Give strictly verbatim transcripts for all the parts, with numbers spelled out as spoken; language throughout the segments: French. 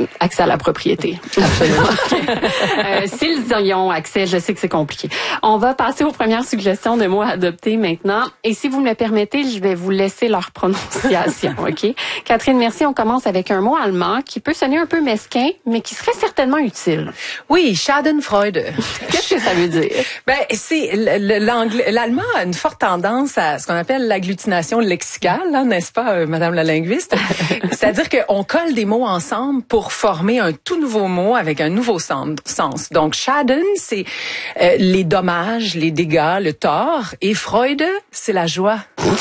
accès à la propriété. Absolument. euh, s'ils y ont accès, je sais que c'est compliqué. On va passer aux premières suggestions de mots à adopter maintenant. Et si vous me le permettez, je vais vous laisser leur prononciation, OK? Catherine, merci. On commence avec un mot allemand qui peut sonner un peu mesquin, mais qui serait certainement utile. Oui, Schadenfreude. Qu'est-ce que ça veut dire? Ben, c'est l'anglais, l'allemand a une forte tendance à ce qu'on appelle l'agglutination lexicale, hein, n'est-ce pas, euh, Madame la linguiste? C'est-à-dire qu'on colle des mots ensemble pour former un tout nouveau mot avec un nouveau sens. Donc, Schaden, c'est euh, les dommages, les dégâts, le tort, et Freude, c'est la joie.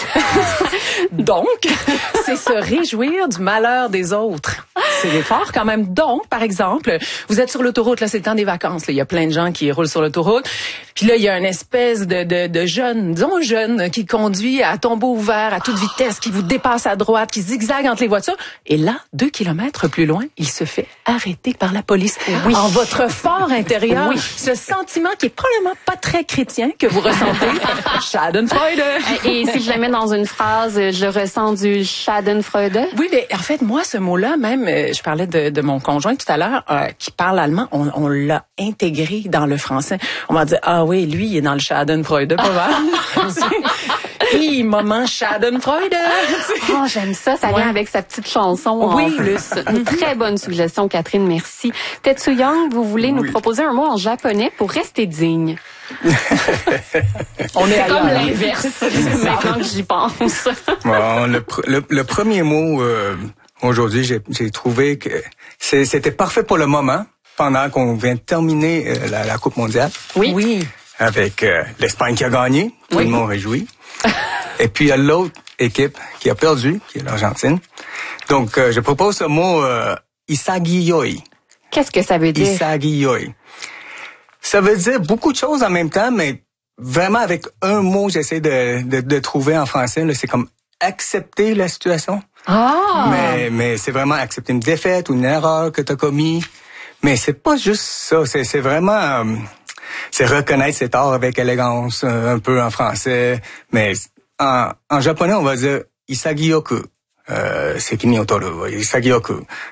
Donc, c'est se réjouir du malheur des autres. C'est fort quand même. Donc, par exemple, vous êtes sur l'autoroute, là, c'est le temps des vacances. Là. Il y a plein de gens qui roulent sur l'autoroute. Puis là, il y a une espèce de, de, de jeune, disons un jeune, qui conduit à tombeau ouvert, à toute vitesse, qui vous dépasse à droite, qui zigzague entre les voitures. Et là, deux kilomètres plus loin, il se fait arrêter par la police. Oui. En votre fort intérieur, oui. Ce sentiment qui est probablement pas très chrétien que vous ressentez. Schadenfreude. Et si je la mets dans une phrase, je ressens du Schadenfreude. Oui, mais en fait, moi, ce mot-là, même, je parlais de, de mon conjoint tout à l'heure, euh, qui parle allemand, on, on l'a intégré dans le français. On m'a dit, ah oui, lui, il est dans le Schadenfreude, pas mal. Hi, moment Schadenfreude. Oh, j'aime ça. Ça vient ouais. avec sa petite chanson oui. en plus. Une très bonne suggestion, Catherine. Merci. Tetsu-young, vous voulez oui. nous proposer un mot en japonais pour rester digne? On est C'est comme l'inverse. Maintenant que j'y pense. Bon, le, le, le premier mot euh, aujourd'hui, j'ai, j'ai trouvé que c'est, c'était parfait pour le moment, pendant qu'on vient de terminer euh, la, la Coupe mondiale. Oui. Oui. Avec euh, l'Espagne qui a gagné, tout oui. le monde réjoui. Et puis il y a l'autre équipe qui a perdu, qui est l'Argentine. Donc euh, je propose ce mot euh, Isagiyoi. Qu'est-ce que ça veut dire? Isagiyoi. Ça veut dire beaucoup de choses en même temps, mais vraiment avec un mot, j'essaie de, de, de trouver en français. Là, c'est comme accepter la situation. Ah. Mais mais c'est vraiment accepter une défaite ou une erreur que tu as commis. Mais c'est pas juste ça. C'est c'est vraiment euh, c'est reconnaître cet art avec élégance, un peu en français. Mais en, en japonais, on va dire Isagiyoku. Euh, Sekini o toru. Isagiyoku.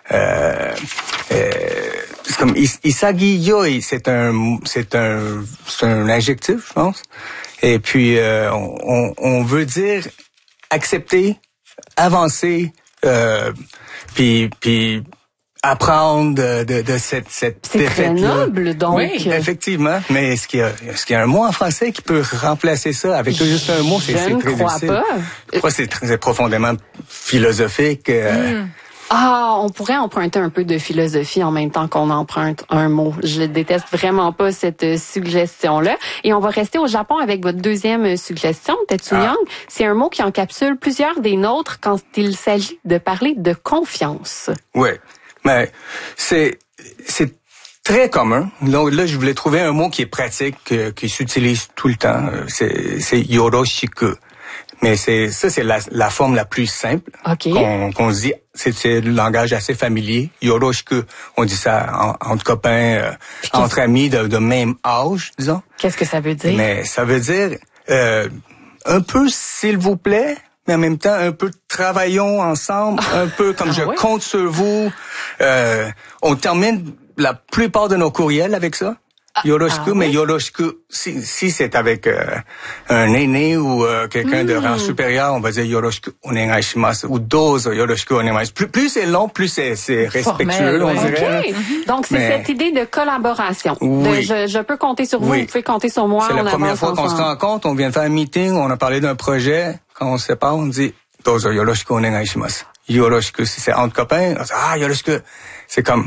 Euh, euh, c'est comme Isagiyoi, c'est un, c'est un, c'est un adjectif, je pense. Et puis, euh, on, on veut dire accepter, avancer, euh, puis, puis apprendre de, de, de cette, cette c'est défaite-là. C'est très noble, donc. Oui, effectivement. Mais est-ce qu'il y a, est-ce qu'il y a un mot en français qui peut remplacer ça avec juste un mot? C'est, je c'est ne très crois difficile. pas. Je crois que c'est très profondément philosophique. Euh, mm. Ah, on pourrait emprunter un peu de philosophie en même temps qu'on emprunte un mot. Je déteste vraiment pas cette suggestion-là. Et on va rester au Japon avec votre deuxième suggestion, Tetsu-young. Ah. C'est un mot qui encapsule plusieurs des nôtres quand il s'agit de parler de confiance. Oui, mais c'est c'est très commun. Donc là, je voulais trouver un mot qui est pratique, euh, qui s'utilise tout le temps. C'est, c'est yoroshiku. Mais c'est ça, c'est la, la forme la plus simple okay. qu'on, qu'on se dit. C'est, c'est le langage assez familier. Yoroshiku, on dit ça en, entre copains, euh, entre amis de, de même âge, disons. Qu'est-ce que ça veut dire? Mais ça veut dire euh, un peu s'il vous plaît, mais en même temps un peu travaillons ensemble, un peu comme ah, je ouais? compte sur vous. Euh, on termine la plupart de nos courriels avec ça. Yoroshiku, ah, mais oui? Yoroshiku, si, si c'est avec euh, un aîné ou euh, quelqu'un mm. de rang supérieur, on va dire Yoroshiku onegaishimasu ou dozo Yoroshiku onegaishimasu. Plus, plus c'est long, plus c'est, c'est respectueux, formel, on ouais. dirait. Okay. Donc, c'est mais, cette idée de collaboration. Oui. De, je, je peux compter sur vous, oui. vous pouvez compter sur moi. C'est la première fois qu'on se rencontre, on vient de faire un meeting, on a parlé d'un projet. Quand on se sépare, on dit dozo Yoroshiku onegaishimasu. Yoroshiku, si c'est entre copains, on dit, ah, Yoroshiku, c'est comme...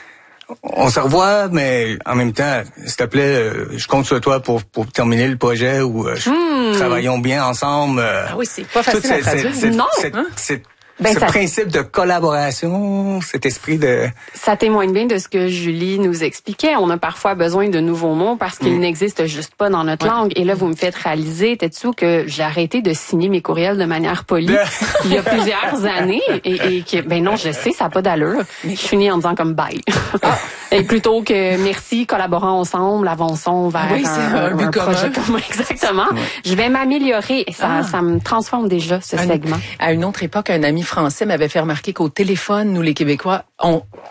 On se revoit, mais en même temps, s'il te plaît, je compte sur toi pour, pour terminer le projet ou euh, mmh. travaillons bien ensemble. Ah oui, c'est pas facile à traduire. C'est, non, c'est, hein? c'est, Ben, ce ça... principe de collaboration, cet esprit de... Ça témoigne bien de ce que Julie nous expliquait. On a parfois besoin de nouveaux mots parce qu'ils mmh. n'existent juste pas dans notre ouais. langue. Et là, vous me faites réaliser, Tetsu, que j'ai arrêté de signer mes courriels de manière polie il y a plusieurs années. Et, et que, ben non, je sais, ça n'a pas d'allure. Je finis en disant comme bye. Ah. Et plutôt que merci, collaborons ensemble, avançons vers oui, un, un, un projet commun. Exactement. Ouais. Je vais m'améliorer. Et ça, ah. ça me transforme déjà, ce un, segment. À une autre époque, un ami français m'avait fait remarquer qu'au téléphone, nous, les Québécois, on